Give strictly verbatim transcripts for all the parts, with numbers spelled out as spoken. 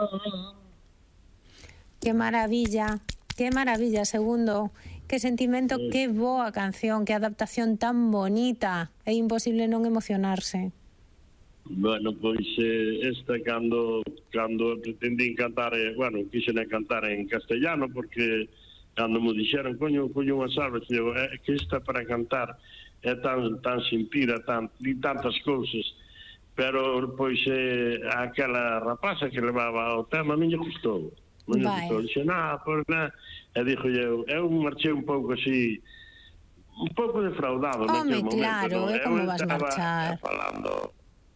Que maravilla, que maravilla, Segundo. Que sentimiento, sí. Que boa canción, que adaptación tan bonita. É imposible non emocionarse. Bueno, pois eh, esta cando cando pretendín cantar, eh, bueno, quixen cantar en castellano porque cando me dixeron, coño, coño unha salva, digo, é que esta para cantar é tan tan sentida, tan di tantas cousas, pero pois eh, aquela rapaza que levaba o tema non lle gustou. Non lle gustou, dixe, "Nah, pois na." E dixo eu, eu marchei un pouco así, un pouco defraudado naquele momento. Claro, non? É como vas marchar? Falando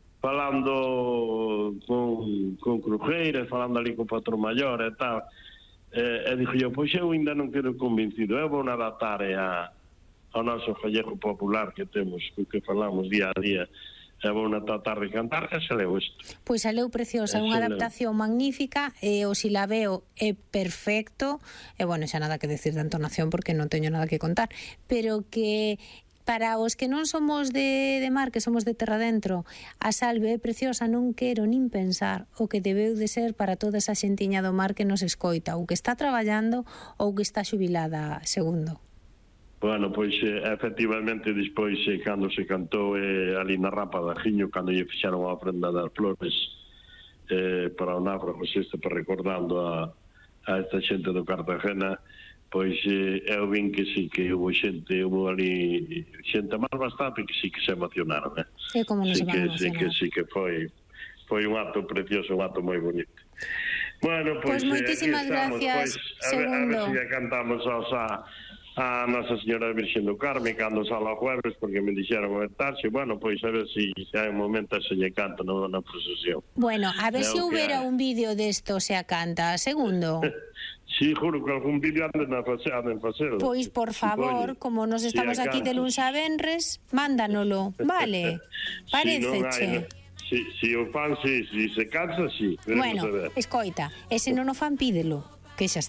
falando con, con Crujeira, falando ali co patrón maior e tal, e, e dixo eu, pois eu ainda non quedo convencido, eu vou adaptar a, ao noso gallego popular que temos, que falamos día a día, e vou na tratar de cantar, e se leu isto. Pois a leu preciosa, unha adaptación magnífica, e o silabeo é perfecto, e bueno, xa nada que decir de entonación porque non teño nada que contar, pero que para os que non somos de, de mar, que somos de terra dentro, a salve é preciosa, non quero nin pensar o que debeu de ser para toda esa xentiña do mar que nos escoita, ou que está traballando ou que está xubilada, Segundo. Bueno, pois efectivamente despois cando se cantou eh, ali na Rapa da Jiño, cando lle fixaron a ofrenda das flores eh, para o náufrago este, para recordando a, a esta xente do Cartagena, pois eh, eu vin que sí, que hubo xente, hubo ali xente máis bastante que sí que se emocionaron, eh? Sí, como non sí se van que, a emocionar. Sí que, sí que foi, foi un acto precioso, un acto moi bonito. Bueno, pois, pois moitísimas eh, estamos, gracias, pois, Segundo. A ver, a ver se cantamos aos a, a Nosa Señora Virxen do Carme cando sala o jueves, porque me dixeron aventarse. Bueno, pois a ver se si, hai un momento se lle canta no, na procesión. Bueno, a ver se si houbera un vídeo desto se a canta, Segundo. Sí, juro que algún vídeo anden a facer. Pois, por favor, como nos estamos aquí de luns a venres, mándanolo, vale? Paréceche? Si, si o fan, si, si se cansa, si. Bueno, escoita, e se non o fan, pídelo, que xa